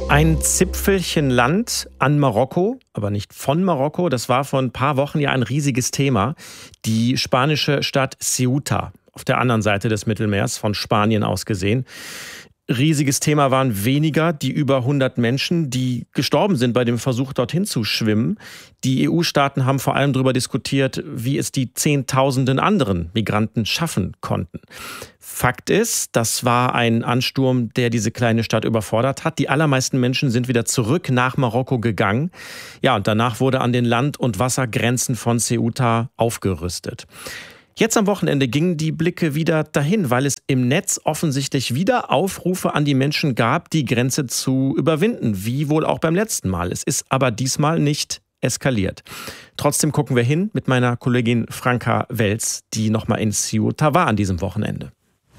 Ein Zipfelchen Land an Marokko, aber nicht von Marokko. Das war vor ein paar Wochen ja ein riesiges Thema. Die spanische Stadt Ceuta, auf der anderen Seite des Mittelmeers, von Spanien aus gesehen. Riesiges Thema waren weniger die über 100 Menschen, die gestorben sind bei dem Versuch, dorthin zu schwimmen. Die EU-Staaten haben vor allem darüber diskutiert, wie es die Zehntausenden anderen Migranten schaffen konnten. Fakt ist, das war ein Ansturm, der diese kleine Stadt überfordert hat. Die allermeisten Menschen sind wieder zurück nach Marokko gegangen. Ja, und danach wurde an den Land- und Wassergrenzen von Ceuta aufgerüstet. Jetzt am Wochenende gingen die Blicke wieder dahin, weil es im Netz offensichtlich wieder Aufrufe an die Menschen gab, die Grenze zu überwinden, wie wohl auch beim letzten Mal. Es ist aber diesmal nicht eskaliert. Trotzdem gucken wir hin mit meiner Kollegin Franka Welz, die nochmal in Ceuta war an diesem Wochenende.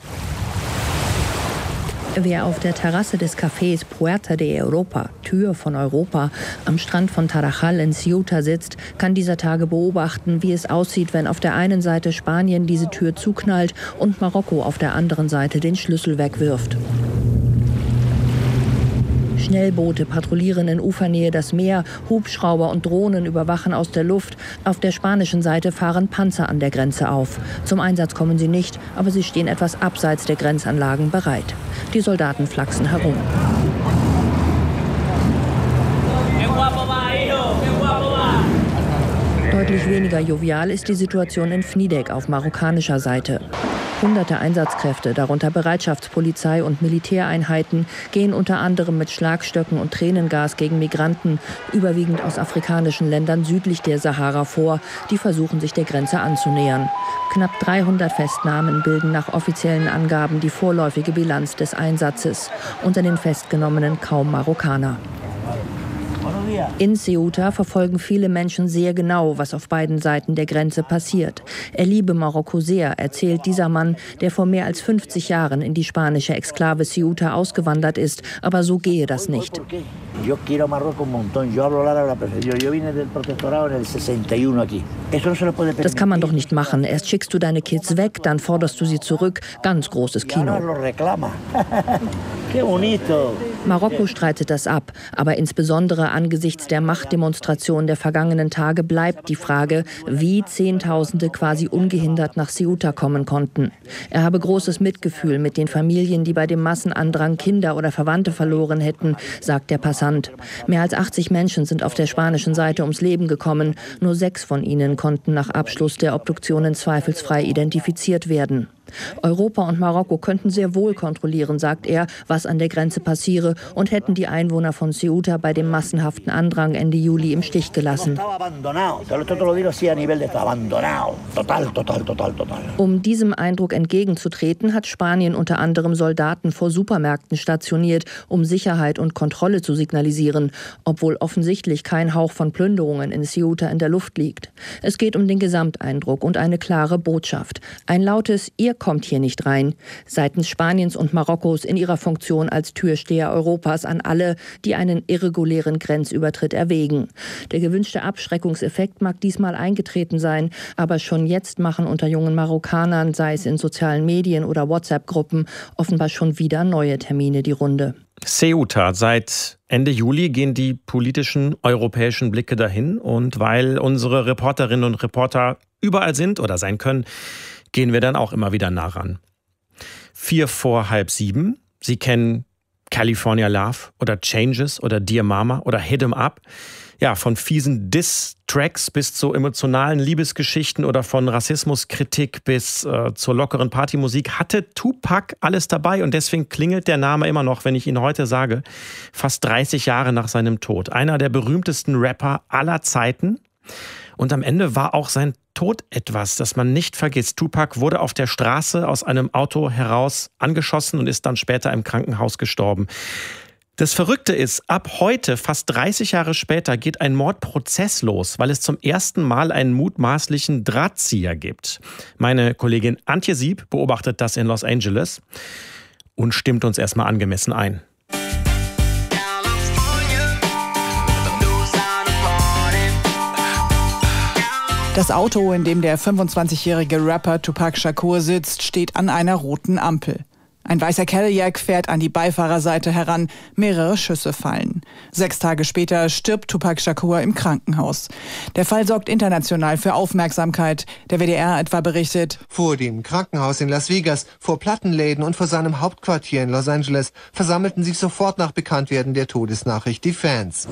Wer auf der Terrasse des Cafés Puerta de Europa, Tür von Europa, am Strand von Tarajal in Ceuta sitzt, kann dieser Tage beobachten, wie es aussieht, wenn auf der einen Seite Spanien diese Tür zuknallt und Marokko auf der anderen Seite den Schlüssel wegwirft. Schnellboote patrouillieren in Ufernähe das Meer, Hubschrauber und Drohnen überwachen aus der Luft. Auf der spanischen Seite fahren Panzer an der Grenze auf. Zum Einsatz kommen sie nicht, aber sie stehen etwas abseits der Grenzanlagen bereit. Die Soldaten flachsen herum. Deutlich weniger jovial ist die Situation in Fnidek auf marokkanischer Seite. Hunderte Einsatzkräfte, darunter Bereitschaftspolizei und Militäreinheiten, gehen unter anderem mit Schlagstöcken und Tränengas gegen Migranten, überwiegend aus afrikanischen Ländern südlich der Sahara vor, die versuchen, sich der Grenze anzunähern. Knapp 300 Festnahmen bilden nach offiziellen Angaben die vorläufige Bilanz des Einsatzes. Unter den Festgenommenen kaum Marokkaner. In Ceuta verfolgen viele Menschen sehr genau, was auf beiden Seiten der Grenze passiert. Er liebe Marokko sehr, erzählt dieser Mann, der vor mehr als 50 Jahren in die spanische Exklave Ceuta ausgewandert ist. Aber so gehe das nicht. Das kann man doch nicht machen. Erst schickst du deine Kids weg, dann forderst du sie zurück. Ganz großes Kino. Marokko streitet das ab, aber insbesondere angesichts der Machtdemonstration der vergangenen Tage bleibt die Frage, wie Zehntausende quasi ungehindert nach Ceuta kommen konnten. Er habe großes Mitgefühl mit den Familien, die bei dem Massenandrang Kinder oder Verwandte verloren hätten, sagt der Passant. Mehr als 80 Menschen sind auf der spanischen Seite ums Leben gekommen. Nur 6 von ihnen konnten nach Abschluss der Obduktionen zweifelsfrei identifiziert werden. Europa und Marokko könnten sehr wohl kontrollieren, sagt er, was an der Grenze passiere und hätten die Einwohner von Ceuta bei dem massenhaften Andrang Ende Juli im Stich gelassen. Um diesem Eindruck entgegenzutreten, hat Spanien unter anderem Soldaten vor Supermärkten stationiert, um Sicherheit und Kontrolle zu signalisieren, obwohl offensichtlich kein Hauch von Plünderungen in Ceuta in der Luft liegt. Es geht um den Gesamteindruck und eine klare Botschaft. Ein lautes „Ihr kommt hier nicht rein" seitens Spaniens und Marokkos in ihrer Funktion als Türsteher Europas an alle, die einen irregulären Grenzübertritt erwägen. Der gewünschte Abschreckungseffekt mag diesmal eingetreten sein, aber schon jetzt machen unter jungen Marokkanern, sei es in sozialen Medien oder WhatsApp-Gruppen, offenbar schon wieder neue Termine die Runde. Ceuta. Seit Ende Juli gehen die politischen europäischen Blicke dahin. Und weil unsere Reporterinnen und Reporter überall sind oder sein können, gehen wir dann auch immer wieder nah ran. 6:45. Sie kennen California Love oder Changes oder Dear Mama oder Hit 'em Up. Ja, von fiesen Diss-Tracks bis zu emotionalen Liebesgeschichten oder von Rassismuskritik bis zur lockeren Partymusik hatte Tupac alles dabei. Und deswegen klingelt der Name immer noch, wenn ich ihn heute sage, fast 30 Jahre nach seinem Tod. Einer der berühmtesten Rapper aller Zeiten. Und am Ende war auch sein Tod etwas, das man nicht vergisst. Tupac wurde auf der Straße aus einem Auto heraus angeschossen und ist dann später im Krankenhaus gestorben. Das Verrückte ist, ab heute, fast 30 Jahre später, geht ein Mordprozess los, weil es zum ersten Mal einen mutmaßlichen Drahtzieher gibt. Meine Kollegin Antje Sieb beobachtet das in Los Angeles und stimmt uns erstmal angemessen ein. Das Auto, in dem der 25-jährige Rapper Tupac Shakur sitzt, steht an einer roten Ampel. Ein weißer Cadillac fährt an die Beifahrerseite heran, mehrere Schüsse fallen. 6 Tage später stirbt Tupac Shakur im Krankenhaus. Der Fall sorgt international für Aufmerksamkeit. Der WDR etwa berichtet: Vor dem Krankenhaus in Las Vegas, vor Plattenläden und vor seinem Hauptquartier in Los Angeles versammelten sich sofort nach Bekanntwerden der Todesnachricht die Fans.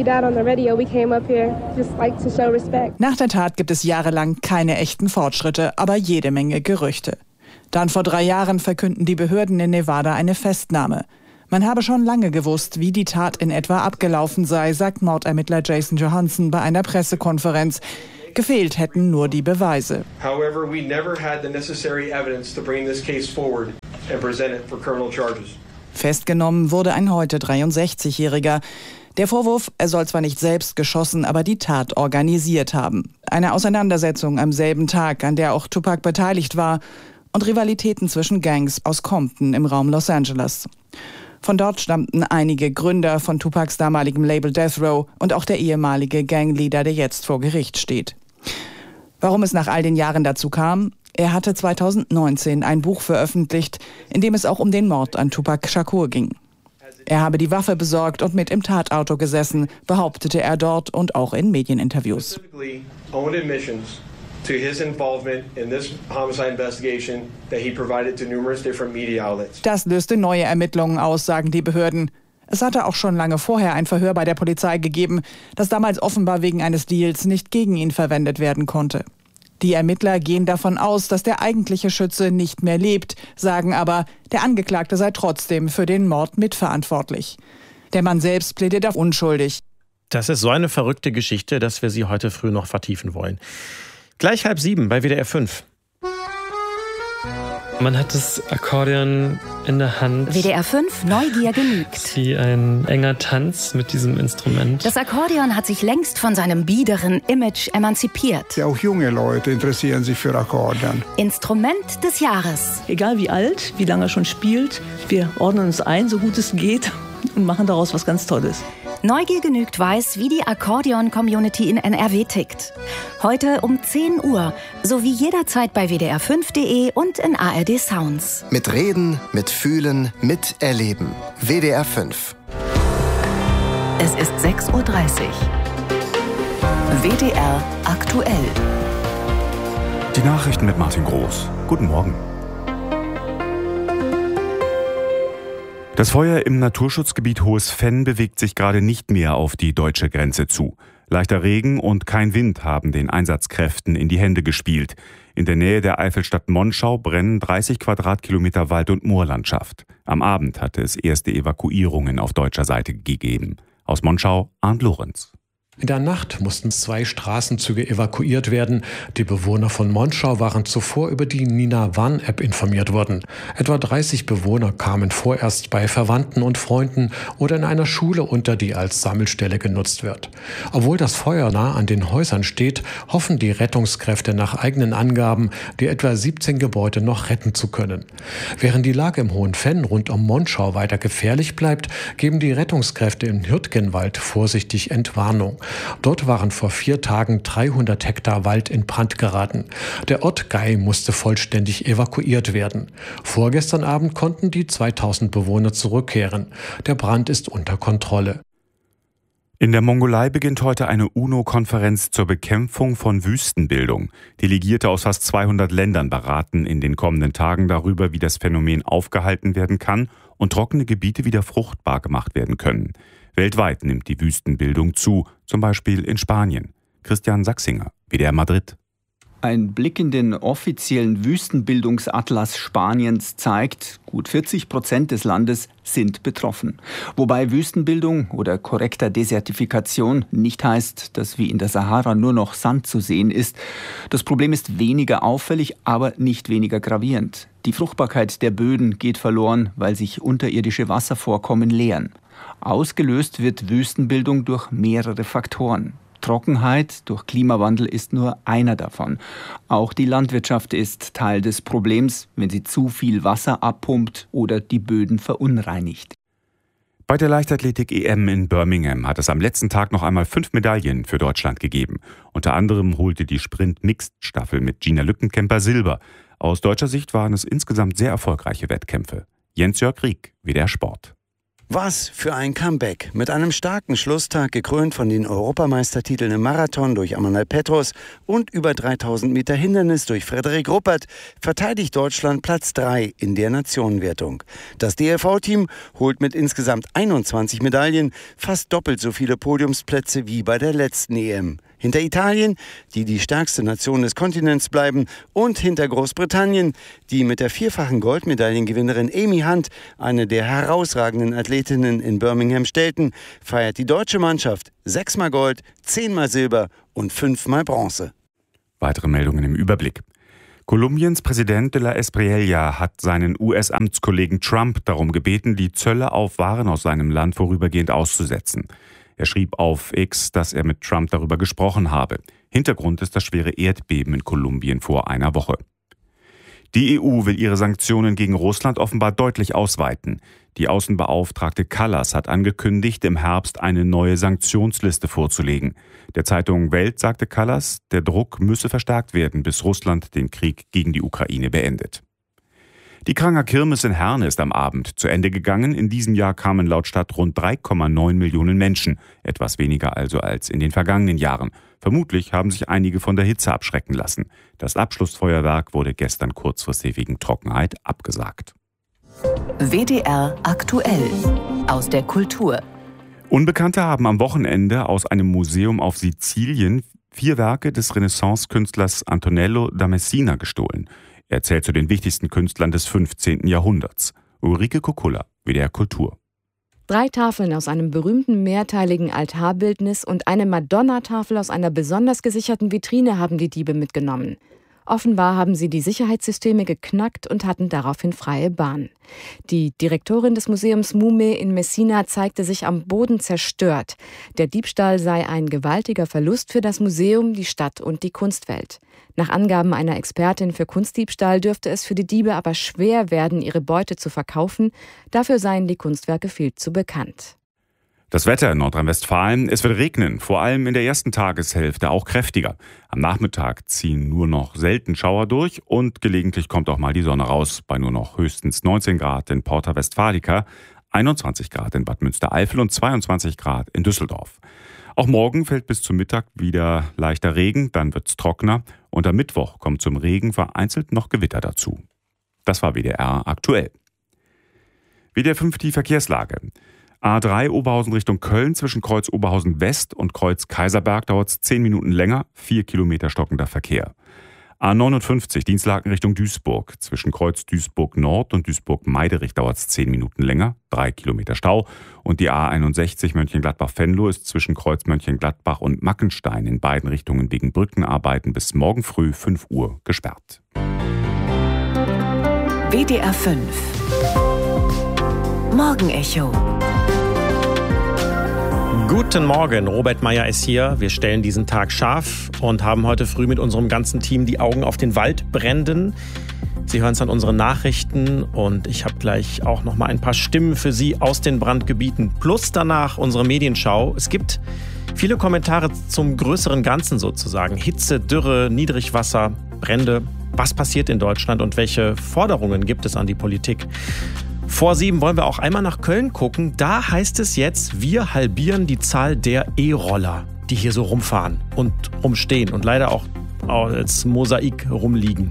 Nach der Tat gibt es jahrelang keine echten Fortschritte, aber jede Menge Gerüchte. Dann vor 3 Jahren verkünden die Behörden in Nevada eine Festnahme. Man habe schon lange gewusst, wie die Tat in etwa abgelaufen sei, sagt Mordermittler Jason Johansson bei einer Pressekonferenz. Gefehlt hätten nur die Beweise. However, we never had the necessary evidence to bring this case forward and present it for criminal charges. Festgenommen wurde ein heute 63-Jähriger. Der Vorwurf, er soll zwar nicht selbst geschossen, aber die Tat organisiert haben. Eine Auseinandersetzung am selben Tag, an der auch Tupac beteiligt war, und Rivalitäten zwischen Gangs aus Compton im Raum Los Angeles. Von dort stammten einige Gründer von Tupacs damaligem Label Death Row und auch der ehemalige Gangleader, der jetzt vor Gericht steht. Warum es nach all den Jahren dazu kam? Er hatte 2019 ein Buch veröffentlicht, in dem es auch um den Mord an Tupac Shakur ging. Er habe die Waffe besorgt und mit im Tatauto gesessen, behauptete er dort und auch in Medieninterviews. To his involvement in this homicide investigation that he provided to numerous different media outlets. Das löste neue Ermittlungen aus, sagen die Behörden. Es hatte auch schon lange vorher ein Verhör bei der Polizei gegeben, das damals offenbar wegen eines Deals nicht gegen ihn verwendet werden konnte. Die Ermittler gehen davon aus, dass der eigentliche Schütze nicht mehr lebt, sagen aber, der Angeklagte sei trotzdem für den Mord mitverantwortlich. Der Mann selbst plädiert auf unschuldig. Das ist so eine verrückte Geschichte, dass wir sie heute früh noch vertiefen wollen. Gleich 6:30 bei WDR 5. Man hat das Akkordeon in der Hand. WDR 5, Neugier genügt. Wie ein enger Tanz mit diesem Instrument. Das Akkordeon hat sich längst von seinem biederen Image emanzipiert. Ja, auch junge Leute interessieren sich für Akkordeon. Instrument des Jahres. Egal wie alt, wie lange er schon spielt, wir ordnen uns ein, so gut es geht, und machen daraus was ganz Tolles. Neugier genügt weiß, wie die Akkordeon-Community in NRW tickt. Heute um 10 Uhr, sowie jederzeit bei wdr5.de und in ARD Sounds. Mit Reden, mit Fühlen, mit Erleben. WDR 5. Es ist 6:30 Uhr. WDR aktuell. Die Nachrichten mit Martin Groß. Guten Morgen. Das Feuer im Naturschutzgebiet Hohes Venn bewegt sich gerade nicht mehr auf die deutsche Grenze zu. Leichter Regen und kein Wind haben den Einsatzkräften in die Hände gespielt. In der Nähe der Eifelstadt Monschau brennen 30 Quadratkilometer Wald- und Moorlandschaft. Am Abend hatte es erste Evakuierungen auf deutscher Seite gegeben. Aus Monschau, Arndt Lorenz. In der Nacht mussten 2 Straßenzüge evakuiert werden. Die Bewohner von Monschau waren zuvor über die Nina Warn-App informiert worden. Etwa 30 Bewohner kamen vorerst bei Verwandten und Freunden oder in einer Schule unter, die als Sammelstelle genutzt wird. Obwohl das Feuer nah an den Häusern steht, hoffen die Rettungskräfte nach eigenen Angaben, die etwa 17 Gebäude noch retten zu können. Während die Lage im Hohen Venn rund um Monschau weiter gefährlich bleibt, geben die Rettungskräfte im Hürtgenwald vorsichtig Entwarnung. Dort waren vor 4 Tagen 300 Hektar Wald in Brand geraten. Der Ort Gei musste vollständig evakuiert werden. Vorgestern Abend konnten die 2000 Bewohner zurückkehren. Der Brand ist unter Kontrolle. In der Mongolei beginnt heute eine UNO-Konferenz zur Bekämpfung von Wüstenbildung. Delegierte aus fast 200 Ländern beraten in den kommenden Tagen darüber, wie das Phänomen aufgehalten werden kann und trockene Gebiete wieder fruchtbar gemacht werden können. Weltweit nimmt die Wüstenbildung zu, zum Beispiel in Spanien. Christian Sachsinger, WDR Madrid. Ein Blick in den offiziellen Wüstenbildungsatlas Spaniens zeigt, gut 40% des Landes sind betroffen. Wobei Wüstenbildung oder korrekter Desertifikation nicht heißt, dass wie in der Sahara nur noch Sand zu sehen ist. Das Problem ist weniger auffällig, aber nicht weniger gravierend. Die Fruchtbarkeit der Böden geht verloren, weil sich unterirdische Wasservorkommen leeren. Ausgelöst wird Wüstenbildung durch mehrere Faktoren. Trockenheit durch Klimawandel ist nur einer davon. Auch die Landwirtschaft ist Teil des Problems, wenn sie zu viel Wasser abpumpt oder die Böden verunreinigt. Bei der Leichtathletik-EM in Birmingham hat es am letzten Tag noch einmal 5 Medaillen für Deutschland gegeben. Unter anderem holte die Sprint-Mixed-Staffel mit Gina Lückenkämper Silber. Aus deutscher Sicht waren es insgesamt sehr erfolgreiche Wettkämpfe. Jens-Jörg Rieck, WDR Sport. Was für ein Comeback. Mit einem starken Schlusstag, gekrönt von den Europameistertiteln im Marathon durch Amanal Petros und über 3000 Meter Hindernis durch Frederik Ruppert, verteidigt Deutschland Platz 3 in der Nationenwertung. Das DLV-Team holt mit insgesamt 21 Medaillen fast doppelt so viele Podiumsplätze wie bei der letzten EM. Hinter Italien, die die stärkste Nation des Kontinents bleiben, und hinter Großbritannien, die mit der vierfachen Goldmedaillengewinnerin Amy Hunt, eine der herausragenden Athletinnen in Birmingham stellten, feiert die deutsche Mannschaft 6-mal Gold, 10-mal Silber und 5-mal Bronze. Weitere Meldungen im Überblick. Kolumbiens Präsident de la Espriella hat seinen US-Amtskollegen Trump darum gebeten, die Zölle auf Waren aus seinem Land vorübergehend auszusetzen. Er schrieb auf X, dass er mit Trump darüber gesprochen habe. Hintergrund ist das schwere Erdbeben in Kolumbien vor einer Woche. Die EU will ihre Sanktionen gegen Russland offenbar deutlich ausweiten. Die Außenbeauftragte Kallas hat angekündigt, im Herbst eine neue Sanktionsliste vorzulegen. Der Zeitung Welt sagte Kallas, der Druck müsse verstärkt werden, bis Russland den Krieg gegen die Ukraine beendet. Die Kranger Kirmes in Herne ist am Abend zu Ende gegangen. In diesem Jahr kamen laut Stadt rund 3,9 Millionen Menschen. Etwas weniger also als in den vergangenen Jahren. Vermutlich haben sich einige von der Hitze abschrecken lassen. Das Abschlussfeuerwerk wurde gestern kurzfristig wegen Trockenheit abgesagt. WDR aktuell aus der Kultur. Unbekannte haben am Wochenende aus einem Museum auf Sizilien 4 Werke des Renaissance-Künstlers Antonello da Messina gestohlen. Er zählt zu den wichtigsten Künstlern des 15. Jahrhunderts. Ulrike Kukulla, WDR Kultur. 3 Tafeln aus einem berühmten mehrteiligen Altarbildnis und eine Madonna-Tafel aus einer besonders gesicherten Vitrine haben die Diebe mitgenommen. Offenbar haben sie die Sicherheitssysteme geknackt und hatten daraufhin freie Bahn. Die Direktorin des Museums Mume in Messina zeigte sich am Boden zerstört. Der Diebstahl sei ein gewaltiger Verlust für das Museum, die Stadt und die Kunstwelt. Nach Angaben einer Expertin für Kunstdiebstahl dürfte es für die Diebe aber schwer werden, ihre Beute zu verkaufen. Dafür seien die Kunstwerke viel zu bekannt. Das Wetter in Nordrhein-Westfalen: Es wird regnen, vor allem in der ersten Tageshälfte, auch kräftiger. Am Nachmittag ziehen nur noch selten Schauer durch und gelegentlich kommt auch mal die Sonne raus, bei nur noch höchstens 19 Grad in Porta Westfalica, 21 Grad in Bad Münstereifel und 22 Grad in Düsseldorf. Auch morgen fällt bis zum Mittag wieder leichter Regen, dann wird's trockener und am Mittwoch kommt zum Regen vereinzelt noch Gewitter dazu. Das war WDR aktuell. WDR 5 die Verkehrslage. A3 Oberhausen Richtung Köln zwischen Kreuz Oberhausen West und Kreuz Kaiserberg dauert es 10 Minuten länger, 4 Kilometer stockender Verkehr. A59 Dienstlaken Richtung Duisburg zwischen Kreuz Duisburg Nord und Duisburg Meiderich dauert es 10 Minuten länger, 3 Kilometer Stau. Und die A61 Mönchengladbach-Venlo ist zwischen Kreuz Mönchengladbach und Mackenstein in beiden Richtungen wegen Brückenarbeiten bis morgen früh 5 Uhr gesperrt. WDR 5 Morgenecho. Guten Morgen, Robert Meyer ist hier. Wir stellen diesen Tag scharf und haben heute früh mit unserem ganzen Team die Augen auf den Waldbränden. Sie hören es an unseren Nachrichten und ich habe gleich auch noch mal ein paar Stimmen für Sie aus den Brandgebieten. Plus danach unsere Medienschau. Es gibt viele Kommentare zum größeren Ganzen sozusagen. Hitze, Dürre, Niedrigwasser, Brände. Was passiert in Deutschland und welche Forderungen gibt es an die Politik? Vor 7 wollen wir auch einmal nach Köln gucken. Da heißt es jetzt, wir halbieren die Zahl der E-Roller, die hier so rumfahren und rumstehen und leider auch als Mosaik rumliegen.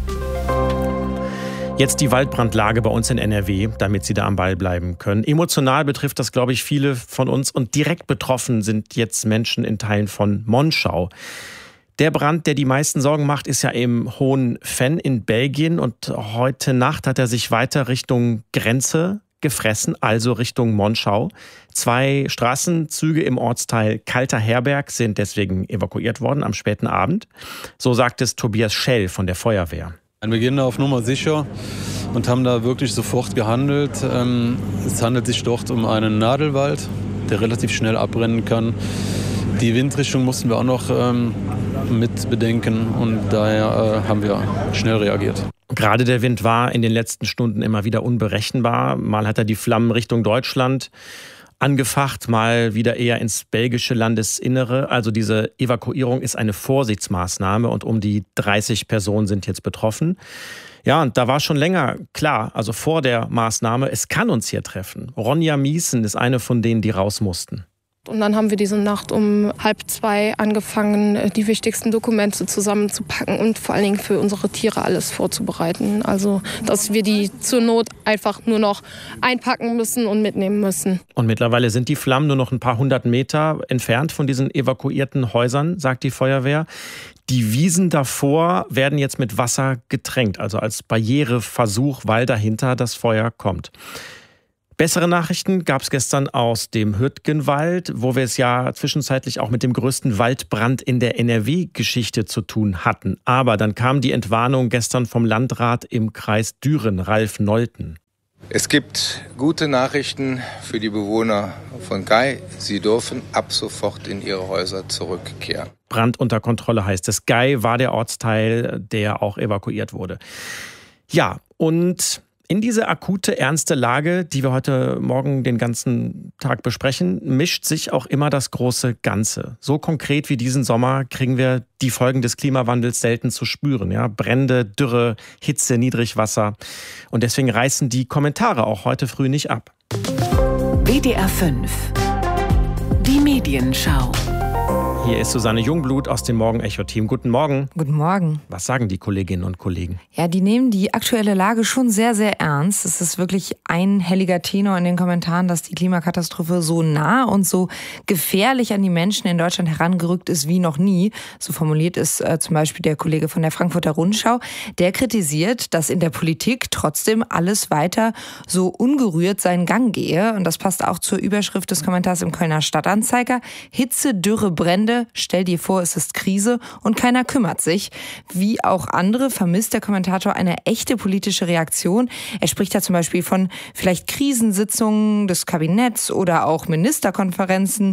Jetzt die Waldbrandlage bei uns in NRW, damit Sie da am Ball bleiben können. Emotional betrifft das, glaube ich, viele von uns und direkt betroffen sind jetzt Menschen in Teilen von Monschau. Der Brand, der die meisten Sorgen macht, ist ja im Hohen Venn in Belgien und heute Nacht hat er sich weiter Richtung Grenze gefressen, also Richtung Monschau. 2 Straßenzüge im Ortsteil Kalter Herberg sind deswegen evakuiert worden am späten Abend. So sagt es Tobias Schell von der Feuerwehr. Wir gehen da auf Nummer sicher und haben da wirklich sofort gehandelt. Es handelt sich dort um einen Nadelwald, der relativ schnell abbrennen kann. Die Windrichtung mussten wir auch noch mit bedenken und daher haben wir schnell reagiert. Gerade der Wind war in den letzten Stunden immer wieder unberechenbar. Mal hat er die Flammen Richtung Deutschland angefacht, mal wieder eher ins belgische Landesinnere. Also diese Evakuierung ist eine Vorsichtsmaßnahme und um die 30 Personen sind jetzt betroffen. Ja, und da war schon länger klar, also vor der Maßnahme, es kann uns hier treffen. Ronja Miesen ist eine von denen, die raus mussten. Und dann haben wir diese Nacht um 1:30 angefangen, die wichtigsten Dokumente zusammenzupacken und vor allen Dingen für unsere Tiere alles vorzubereiten. Also, dass wir die zur Not einfach nur noch einpacken müssen und mitnehmen müssen. Und mittlerweile sind die Flammen nur noch ein paar 100 Meter entfernt von diesen evakuierten Häusern, sagt die Feuerwehr. Die Wiesen davor werden jetzt mit Wasser getränkt, also als Barriereversuch, weil dahinter das Feuer kommt. Bessere Nachrichten gab es gestern aus dem Hürtgenwald, wo wir es ja zwischenzeitlich auch mit dem größten Waldbrand in der NRW-Geschichte zu tun hatten. Aber dann kam die Entwarnung gestern vom Landrat im Kreis Düren, Ralf Nolten. Es gibt gute Nachrichten für die Bewohner von Gei. Sie dürfen ab sofort in ihre Häuser zurückkehren. Brand unter Kontrolle heißt es. Gei war der Ortsteil, der auch evakuiert wurde. Ja, und in diese akute, ernste Lage, die wir heute Morgen den ganzen Tag besprechen, mischt sich auch immer das große Ganze. So konkret wie diesen Sommer kriegen wir die Folgen des Klimawandels selten zu spüren. Ja? Brände, Dürre, Hitze, Niedrigwasser. Und deswegen reißen die Kommentare auch heute früh nicht ab. WDR 5. Die Medienschau. Hier ist Susanne Jungblut aus dem Morgen-Echo-Team. Guten Morgen. Guten Morgen. Was sagen die Kolleginnen und Kollegen? Ja, die nehmen die aktuelle Lage schon sehr, sehr ernst. Es ist wirklich ein helliger Tenor in den Kommentaren, dass die Klimakatastrophe so nah und so gefährlich an die Menschen in Deutschland herangerückt ist wie noch nie. So formuliert es zum Beispiel der Kollege von der Frankfurter Rundschau. Der kritisiert, dass in der Politik trotzdem alles weiter so ungerührt seinen Gang gehe. Und das passt auch zur Überschrift des Kommentars im Kölner Stadtanzeiger. Hitze, Dürre, Brände. Stell dir vor, es ist Krise und keiner kümmert sich. Wie auch andere vermisst der Kommentator eine echte politische Reaktion. Er spricht da zum Beispiel von vielleicht Krisensitzungen des Kabinetts oder auch Ministerkonferenzen,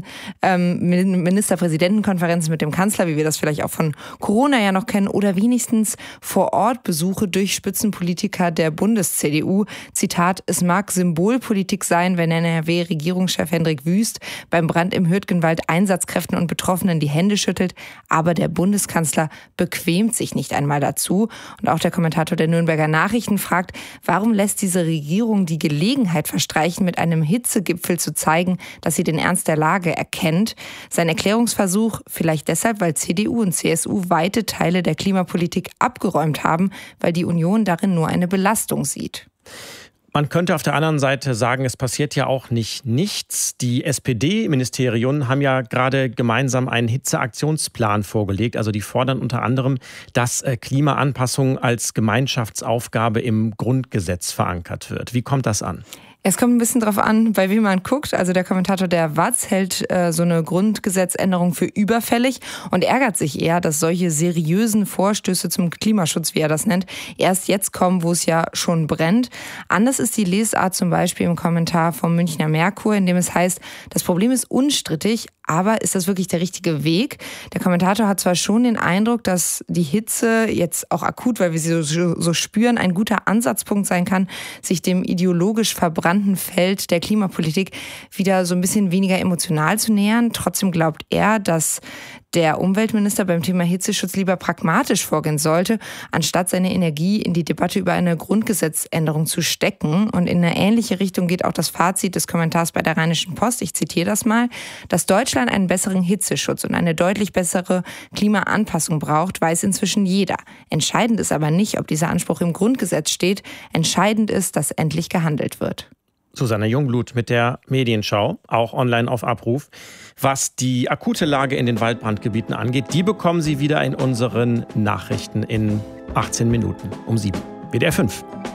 Ministerpräsidentenkonferenzen mit dem Kanzler, wie wir das vielleicht auch von Corona ja noch kennen, oder wenigstens Vor-Ort-Besuche durch Spitzenpolitiker der Bundes-CDU. Zitat, es mag Symbolpolitik sein, wenn NRW-Regierungschef Hendrik Wüst beim Brand im Hürtgenwald Einsatzkräften und Betroffenen die Hände schüttelt, aber der Bundeskanzler bequemt sich nicht einmal dazu. Und auch der Kommentator der Nürnberger Nachrichten fragt, warum lässt diese Regierung die Gelegenheit verstreichen, mit einem Hitzegipfel zu zeigen, dass sie den Ernst der Lage erkennt. Sein Erklärungsversuch vielleicht deshalb, weil CDU und CSU weite Teile der Klimapolitik abgeräumt haben, weil die Union darin nur eine Belastung sieht. Man könnte auf der anderen Seite sagen, es passiert ja auch nicht nichts. Die SPD-Ministerien haben ja gerade gemeinsam einen Hitzeaktionsplan vorgelegt. Also die fordern unter anderem, dass Klimaanpassung als Gemeinschaftsaufgabe im Grundgesetz verankert wird. Wie kommt das an? Es kommt ein bisschen drauf an, bei wem man guckt. Also der Kommentator der WAZ hält so eine Grundgesetzänderung für überfällig und ärgert sich eher, dass solche seriösen Vorstöße zum Klimaschutz, wie er das nennt, erst jetzt kommen, wo es ja schon brennt. Anders ist die Lesart zum Beispiel im Kommentar vom Münchner Merkur, in dem es heißt, das Problem ist unstrittig, aber ist das wirklich der richtige Weg? Der Kommentator hat zwar schon den Eindruck, dass die Hitze jetzt auch akut, weil wir sie so spüren, ein guter Ansatzpunkt sein kann, sich dem ideologisch verbrannten Feld der Klimapolitik wieder so ein bisschen weniger emotional zu nähern. Trotzdem glaubt er, dass der Umweltminister beim Thema Hitzeschutz lieber pragmatisch vorgehen sollte, anstatt seine Energie in die Debatte über eine Grundgesetzänderung zu stecken. Und in eine ähnliche Richtung geht auch das Fazit des Kommentars bei der Rheinischen Post. Ich zitiere das mal. Dass Deutschland einen besseren Hitzeschutz und eine deutlich bessere Klimaanpassung braucht, weiß inzwischen jeder. Entscheidend ist aber nicht, ob dieser Anspruch im Grundgesetz steht. Entscheidend ist, dass endlich gehandelt wird. Susanne Jungblut mit der Medienschau, auch online auf Abruf. Was die akute Lage in den Waldbrandgebieten angeht, die bekommen Sie wieder in unseren Nachrichten in 18 Minuten um 7. WDR 5.